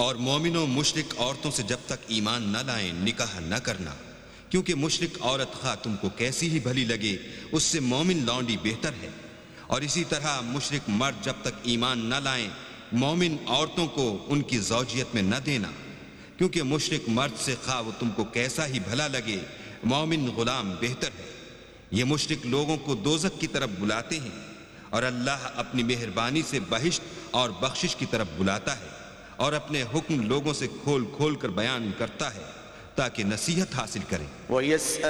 और मोमिनों मुशरिक औरतों से जब तक ईमान न लाएं निकाह न करना, क्योंकि मुशरिक औरत खा तुमको कैसी ही भली लगे उससे मोमिन लौंडी बेहतर है। और इसी तरह मुशरिक मर्द जब तक ईमान न लाएं मोमिन औरतों को उनकी ज़ौजियत में न देना, क्योंकि मुशरिक मर्द से खा वो तुमको कैसा ही भला लगे मोमिन गुलाम बेहतर है। ये मुशरिक लोगों को दोज़ख की तरफ बुलाते हैं और अल्लाह अपनी मेहरबानी से बहिश्त और बख्शिश की तरफ बुलाता है और अपने हुक्म लोगों से खोल खोल कर बयान करता है ताकि नसीहत हासिल करें।